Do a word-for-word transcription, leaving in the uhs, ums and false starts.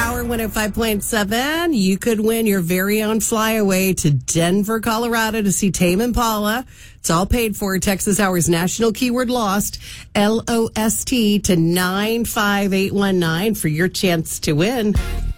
Power one oh five point seven. You could win your very own flyaway to Denver, Colorado to see Tame Impala. It's all paid for. Texas Hour's national keyword lost, L O S T, to nine five eight one nine for your chance to win.